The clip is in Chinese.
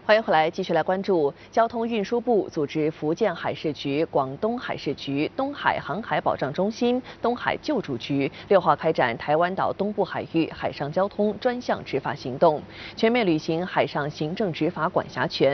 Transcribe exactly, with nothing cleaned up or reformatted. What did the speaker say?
欢迎回来，继续来关注交通运输部组织福建海事局、广东海事局、东海航海保障中心、东海救助局六号开展台湾岛东部海域海上交通专项执法行动，全面履行海上行政执法管辖权，